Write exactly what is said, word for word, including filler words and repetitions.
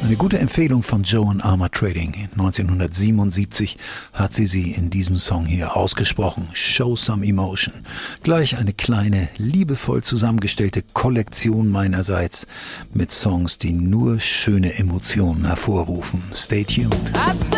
Eine gute Empfehlung von Joan Armatrading. neunzehnhundertsiebenundsiebzig hat sie sie in diesem Song hier ausgesprochen. Show Some Emotion. Gleich eine kleine, liebevoll zusammengestellte Kollektion meinerseits mit Songs, die nur schöne Emotionen hervorrufen. Stay tuned.